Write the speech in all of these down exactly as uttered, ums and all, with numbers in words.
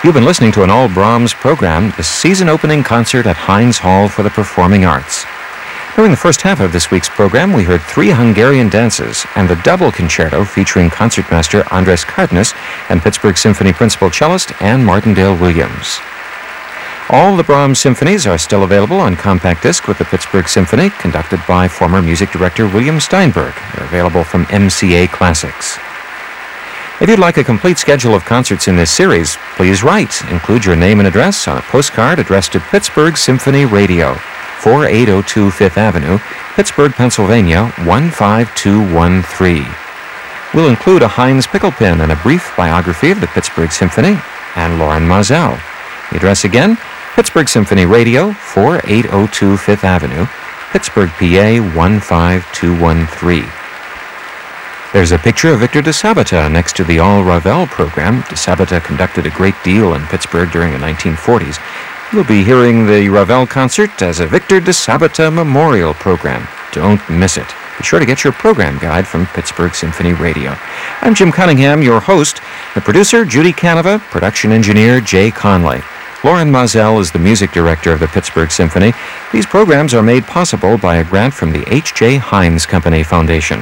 You've been listening to an all Brahms program, the season-opening concert at Heinz Hall for the Performing Arts. During the first half of this week's program, we heard three Hungarian dances and the double concerto featuring concertmaster Andres Cardenas and Pittsburgh Symphony principal cellist Anne Martindale Williams. All the Brahms symphonies are still available on compact disc with the Pittsburgh Symphony, conducted by former music director William Steinberg. They're available from M C A Classics. If you'd like a complete schedule of concerts in this series, please write. Include your name and address on a postcard addressed to Pittsburgh Symphony Radio, forty-eight oh two Fifth Avenue, Pittsburgh, Pennsylvania, one five two one three. We'll include a Heinz pickle pin and a brief biography of the Pittsburgh Symphony and Loren Mazel. The address again, Pittsburgh Symphony Radio, forty-eight oh two Fifth Avenue, Pittsburgh, P A, one five two one three. There's a picture of Victor DeSabata next to the All Ravel program. DeSabata conducted a great deal in Pittsburgh during the nineteen forties. You'll be hearing the Ravel concert as a Victor DeSabata memorial program. Don't miss it. Be sure to get your program guide from Pittsburgh Symphony Radio. I'm Jim Cunningham, your host. The producer, Judy Canova. Production engineer, Jay Conley. Loren Mazel is the music director of the Pittsburgh Symphony. These programs are made possible by a grant from the H J. Heinz Company Foundation.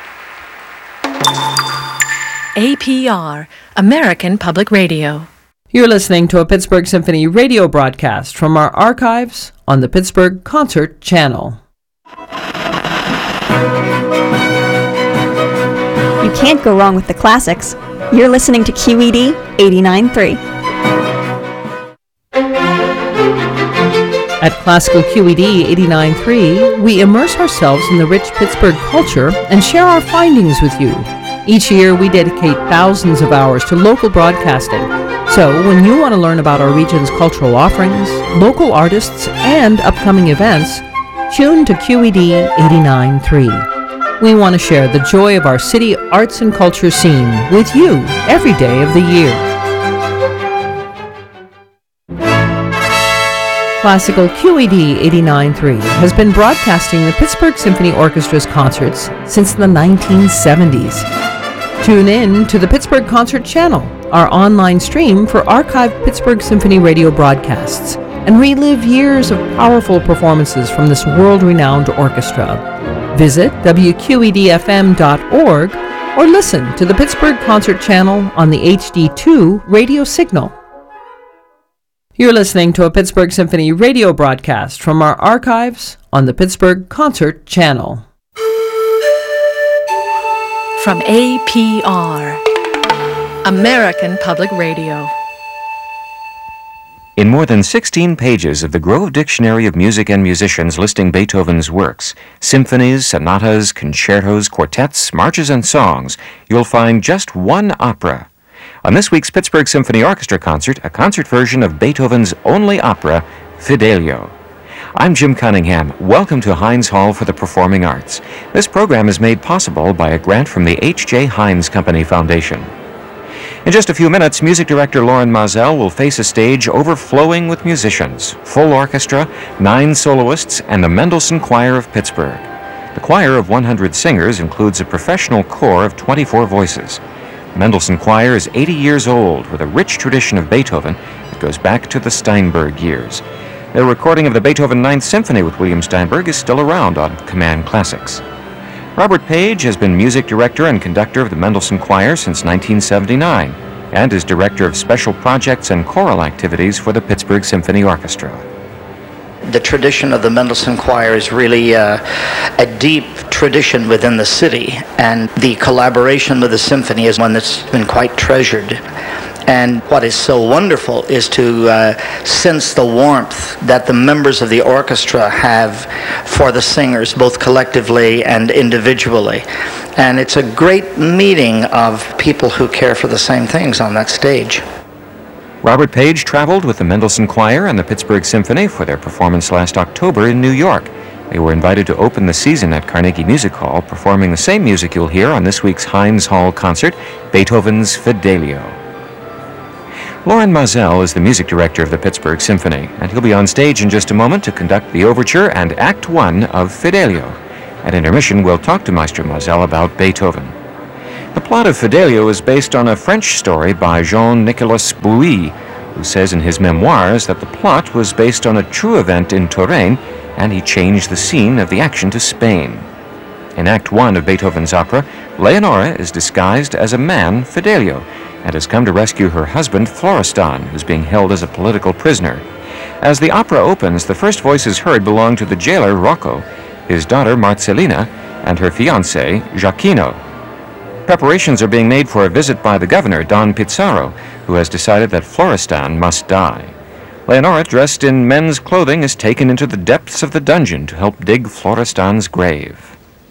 A P R, American Public Radio. You're listening to a Pittsburgh Symphony radio broadcast from our archives on the Pittsburgh Concert Channel. You can't go wrong with the classics. You're listening to Q E D eighty-nine point three. At Classical Q E D eighty-nine point three, we immerse ourselves in the rich Pittsburgh culture and share our findings with you. Each year, we dedicate thousands of hours to local broadcasting. So, when you want to learn about our region's cultural offerings, local artists, and upcoming events, tune to Q E D eighty-nine point three. We want to share the joy of our city arts and culture scene with you every day of the year. Classical Q E D eighty-nine point three has been broadcasting the Pittsburgh Symphony Orchestra's concerts since the nineteen seventies. Tune in to the Pittsburgh Concert Channel, our online stream for archived Pittsburgh Symphony radio broadcasts, and relive years of powerful performances from this world-renowned orchestra. Visit W Q E D F M dot org or listen to the Pittsburgh Concert Channel on the H D two radio signal. You're listening to a Pittsburgh Symphony radio broadcast from our archives on the Pittsburgh Concert Channel. From A P R, American Public Radio. In more than sixteen pages of the Grove Dictionary of Music and Musicians listing Beethoven's works, symphonies, sonatas, concertos, quartets, marches, and songs, you'll find just one opera. On this week's Pittsburgh Symphony Orchestra concert, a concert version of Beethoven's only opera, Fidelio. I'm Jim Cunningham. Welcome to Heinz Hall for the Performing Arts. This program is made possible by a grant from the H J. Heinz Company Foundation. In just a few minutes, music director Loren Mazel will face a stage overflowing with musicians, full orchestra, nine soloists, and the Mendelssohn Choir of Pittsburgh. The choir of one hundred singers includes a professional corps of twenty-four voices. The Mendelssohn Choir is eighty years old with a rich tradition of Beethoven that goes back to the Steinberg years. Their recording of the Beethoven Ninth Symphony with William Steinberg is still around on Command Classics. Robert Page has been music director and conductor of the Mendelssohn Choir since nineteen seventy-nine and is director of special projects and choral activities for the Pittsburgh Symphony Orchestra. The tradition of the Mendelssohn Choir is really uh, a deep tradition within the city, and the collaboration with the symphony is one that's been quite treasured. And what is so wonderful is to uh, sense the warmth that the members of the orchestra have for the singers, both collectively and individually. And it's a great meeting of people who care for the same things on that stage. Robert Page traveled with the Mendelssohn Choir and the Pittsburgh Symphony for their performance last October in New York. They were invited to open the season at Carnegie Music Hall, performing the same music you'll hear on this week's Heinz Hall concert, Beethoven's Fidelio. Loren Mazel is the music director of the Pittsburgh Symphony, and he'll be on stage in just a moment to conduct the overture and Act One of Fidelio. At intermission, we'll talk to Maestro Mazel about Beethoven. The plot of Fidelio is based on a French story by Jean-Nicolas Bouilly, who says in his memoirs that the plot was based on a true event in Touraine, and he changed the scene of the action to Spain. In Act One of Beethoven's opera, Leonora is disguised as a man, Fidelio, and has come to rescue her husband, Florestan, who's being held as a political prisoner. As the opera opens, the first voices heard belong to the jailer, Rocco, his daughter, Marcellina, and her fiancé, Giacchino. Preparations are being made for a visit by the governor, Don Pizarro, who has decided that Florestan must die. Leonora, dressed in men's clothing, is taken into the depths of the dungeon to help dig Florestan's grave.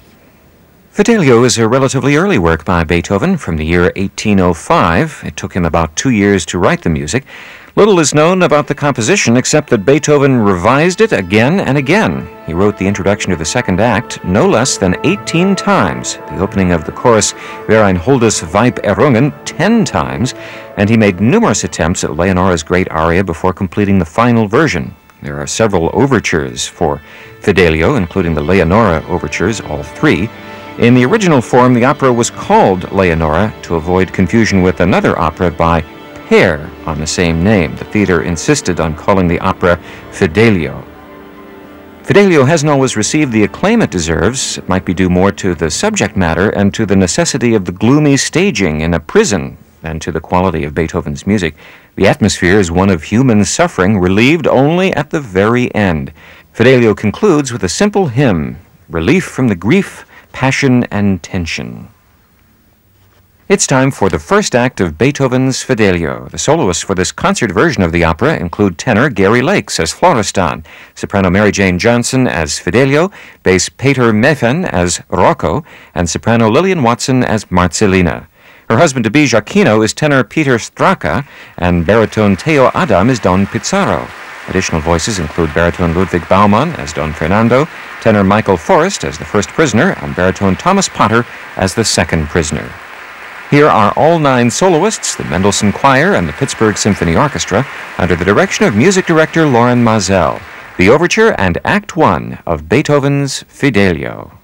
Fidelio is a relatively early work by Beethoven from the year eighteen oh five. It took him about two years to write the music. Little is known about the composition except that Beethoven revised it again and again. He wrote the introduction to the second act no less than eighteen times, the opening of the chorus Wer ein holdes Weib errungen ten times, and he made numerous attempts at Leonora's great aria before completing the final version. There are several overtures for Fidelio, including the Leonora overtures, all three. In the original form, the opera was called Leonora to avoid confusion with another opera by Peer on the same name. The theater insisted on calling the opera Fidelio. Fidelio hasn't always received the acclaim it deserves. It might be due more to the subject matter and to the necessity of the gloomy staging in a prison than to the quality of Beethoven's music. The atmosphere is one of human suffering, relieved only at the very end. Fidelio concludes with a simple hymn, relief from the grief, passion, and tension. It's time for the first act of Beethoven's Fidelio. The soloists for this concert version of the opera include tenor Gary Lakes as Florestan, soprano Mary Jane Johnson as Fidelio, bass Peter Meffen as Rocco, and soprano Lillian Watson as Marcellina. Her husband-to-be Giacchino is tenor Peter Straka, and baritone Theo Adam is Don Pizarro. Additional voices include baritone Ludwig Baumann as Don Fernando, tenor Michael Forrest as the first prisoner, and baritone Thomas Potter as the second prisoner. Here are all nine soloists, the Mendelssohn Choir and the Pittsburgh Symphony Orchestra, under the direction of music director Loren Mazel. The overture and Act One of Beethoven's Fidelio.